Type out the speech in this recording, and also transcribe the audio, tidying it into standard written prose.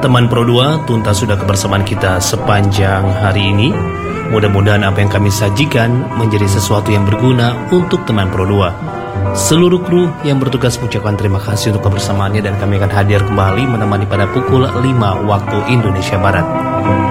Teman Pro 2, tuntas sudah kebersamaan kita sepanjang hari ini. Mudah-mudahan apa yang kami sajikan menjadi sesuatu yang berguna untuk teman Pro 2. Seluruh kru yang bertugas mengucapkan terima kasih untuk kebersamaannya dan kami akan hadir kembali menemani pada pukul 5 waktu Indonesia Barat.